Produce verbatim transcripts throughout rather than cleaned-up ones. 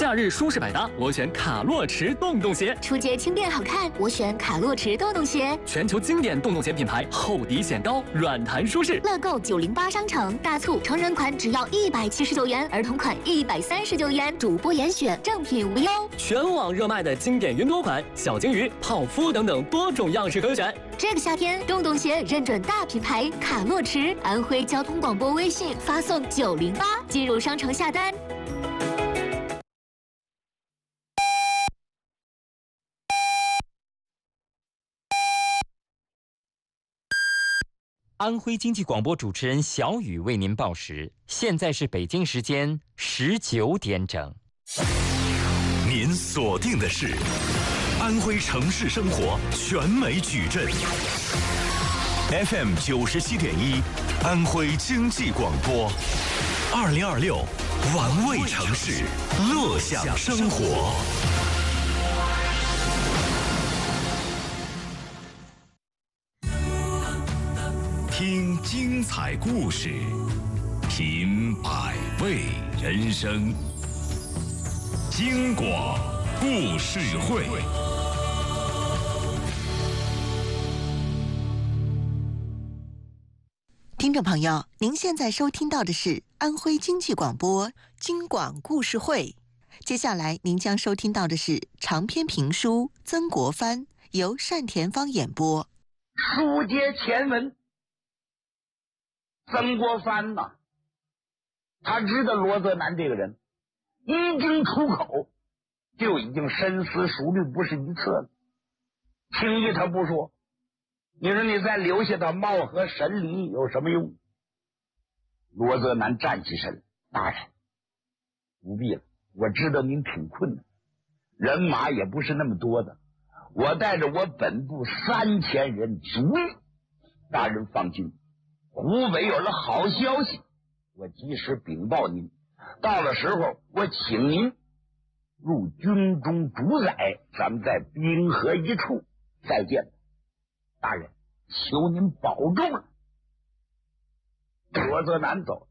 夏日舒适百搭，我选卡洛驰洞洞鞋； 出街轻便好看，我选卡洛驰洞洞鞋。 全球经典洞洞鞋品牌，厚底显高，软弹舒适。 乐购九零八商城大促，成人款只要一百七十九元，儿童款一百三十九元，主播严选，正品无忧。 全网热卖的经典云朵款、小金鱼、泡芙等等多种样式可选。 这个夏天，洞洞鞋认准大品牌卡洛驰，安徽交通广播微信发送九零八进入商城下单。 安徽经济广播主持人小雨为您报时，现在是北京时间十九点整。 您锁定的是安徽城市生活全美矩阵 F M 九十七点一，安徽经济广播，二零二六玩味城市，乐享生活。听精彩故事，品百味人生。京广故事会。 听众朋友，您现在收听到的是安徽经济广播京广故事会。接下来您将收听到的是长篇评书《曾国藩》，由单田芳演播。 书接前文，曾国藩呐，他知道罗泽南这个人一经出口就已经深思熟虑不是一次了，轻易他不说。你说你再留下他貌合神离有什么用？罗泽南站起身，大人不必了，我知道您挺困难，人马也不是那么多的，我带着我本部三千人足矣。大人放心，湖北有了好消息，我及时禀报您，到了时候我请您入军中主宰，咱们在冰河一处再见。大人，求您保重了。罗泽南走，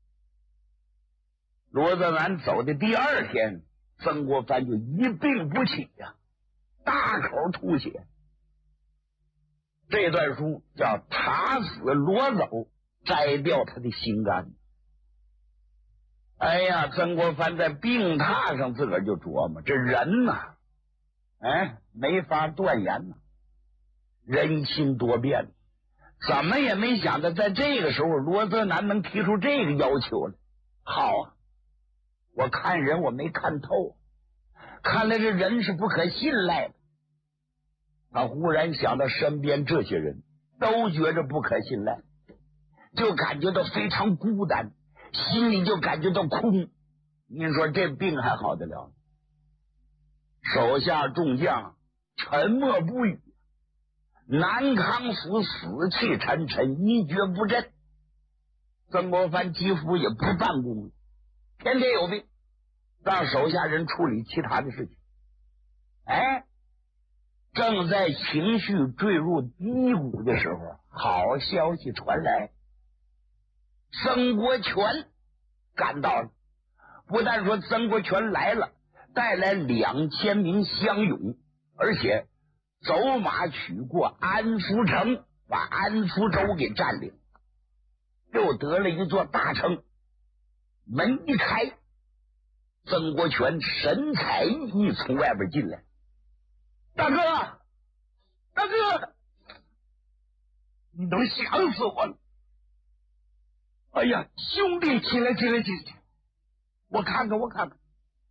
罗泽南走的第二天，曾国藩就一病不起呀、啊，大口吐血。这段书叫塔死罗走，摘掉他的心肝。哎呀，曾国藩在病榻上自个儿就琢磨，这人呐、啊，哎，没法断言呐、啊，人心多变，怎么也没想到在这个时候罗泽南能提出这个要求来。好啊，我看人我没看透，看来这人是不可信赖的。他忽然想到身边这些人都觉着不可信赖，就感觉到非常孤单，心里就感觉到空。您说这病还好得了？手下众将沉默不语，南康府死气沉沉，一蹶不振。曾国藩几乎也不办公了，天天有病，让手下人处理其他的事情。哎，正在情绪坠入低谷的时候，好消息传来，曾国荃赶到了。不但说曾国荃来了，带来两千名乡勇，而且走马取过安福城，把安福州给占领，又得了一座大城。门一开，曾国荃神采奕奕从外边进来。大哥，大哥，你都想死我了！哎呀，兄弟，起来起来起来，我看看我看看，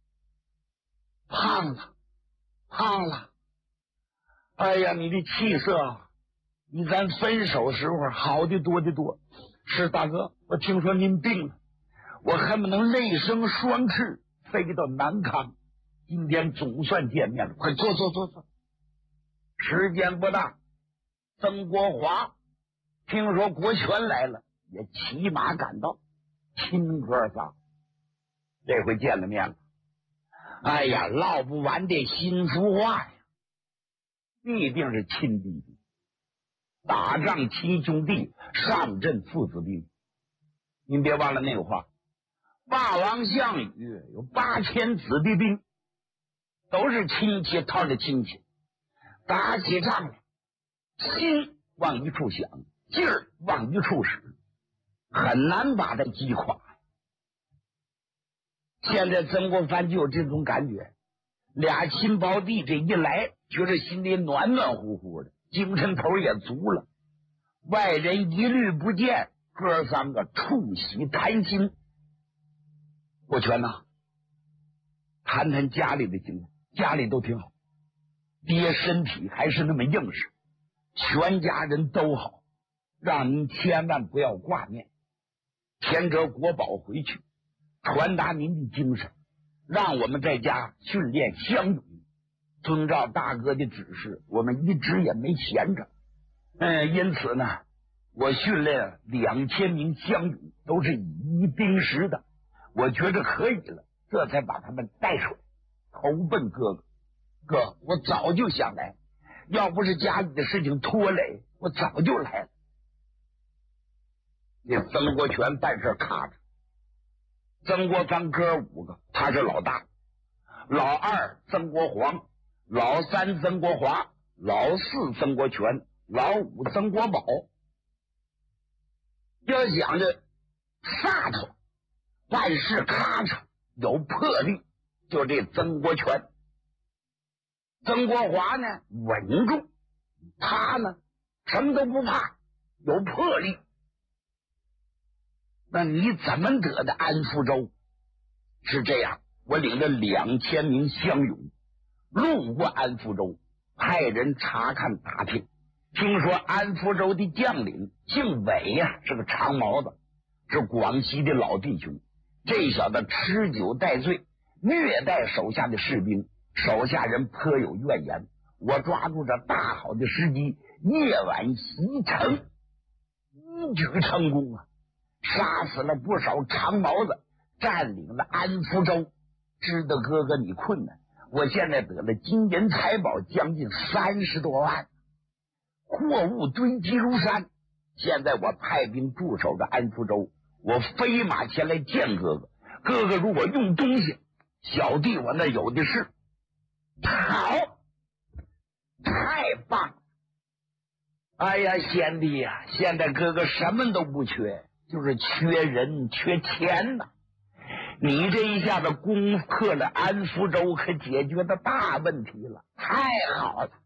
胖了胖了。哎呀，你的气色比咱分手时候好的多的多。是大哥，我听说您病了，我恨不能泪生双翅飞到南康，今天总算见面了。快坐坐坐坐。时间不大，曾国华听说国权来了，也骑马赶到，亲哥仨这回见了面了。哎呀，唠不完这心腹话呀，必定是亲弟弟，打仗亲兄弟，上阵父子兵。您别忘了那个话， 霸王项羽有八千子弟兵，都是亲戚套着亲戚，打起仗来，心往一处想，劲儿往一处使，很难把他击垮。现在曾国藩就有这种感觉，俩亲胞弟这一来，觉着心里暖暖乎乎的，精神头也足了，外人一律不见，哥三个触喜谈心。国权呐，谈谈家里的情况，家里都挺好，爹身体还是那么硬实，全家人都好，让您千万不要挂念。田哲国宝回去传达您的精神，让我们在家训练乡勇，遵照大哥的指示，我们一直也没闲着。嗯，因此呢，我训练两千名乡勇，都是以一兵十的，我觉着可以了，这才把他们带出来，投奔哥哥。哥，我早就想来，要不是家里的事情拖累，我早就来了。这曾国荃办事卡着，曾国藩哥五个，他是老大，老二曾国煌，老三曾国华，老四曾国荃，老五曾国宝。要想着飒头，办事咔嚓有魄力，就这曾国荃。曾国华呢稳重，他呢什么都不怕，有魄力。那你怎么得的安福州？是这样，我领着两千名乡勇路过安福州，派人查看打听，听说安福州的将领姓韦呀、啊，是个长毛子，是广西的老弟兄。这小子吃酒带醉，虐待手下的士兵，手下人颇有怨言。我抓住这大好的时机，夜晚袭城，一举成功啊！杀死了不少长毛子，占领了安福州。知道哥哥你困难，我现在得了金银财宝将近三十多万，货物堆积如山。现在我派兵驻守着安福州，我飞马前来见哥哥。哥哥如果用东西，小弟我那有的是。好，太棒了！哎呀，贤弟呀、啊，现在哥哥什么都不缺，就是缺人缺钱呐。你这一下子攻克了安福州，可解决的大问题了，太好了！